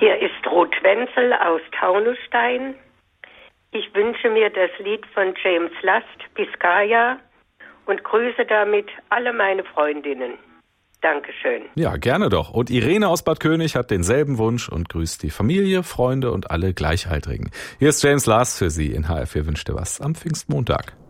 Hier ist Ruth Wenzel aus Taunusstein. Ich wünsche mir das Lied von James Last, Biscaya, und grüße damit alle meine Freundinnen. Dankeschön. Ja, gerne doch. Und Irene aus Bad König hat denselben Wunsch und grüßt die Familie, Freunde und alle Gleichaltrigen. Hier ist James Last für Sie in HR4 wünscht dir was am Pfingstmontag.